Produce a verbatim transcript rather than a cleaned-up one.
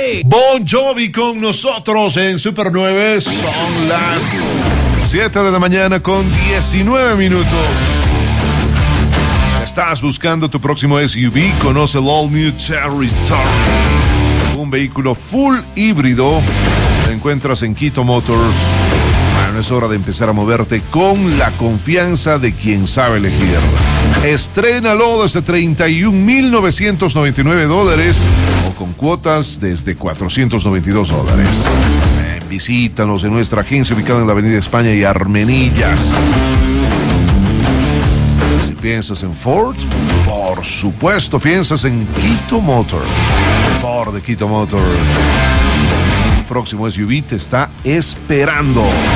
Bon Jovi con nosotros en Super nueve. Son las siete de la mañana con diecinueve minutos. ¿Estás buscando tu próximo S U V? Conoce el All New Territory, un vehículo full híbrido. Te encuentras en Quito Motors. Bueno, es hora de empezar a moverte con la confianza de quien sabe elegir. Estrénalo desde treinta y un mil novecientos noventa y nueve dólares o con cuotas desde cuatrocientos noventa y dos dólares. Eh, visítanos en nuestra agencia ubicada en la Avenida España y Armenillas. Si piensas en Ford, por supuesto piensas en Quito Motors. Ford de Quito Motors. El próximo S U V te está esperando.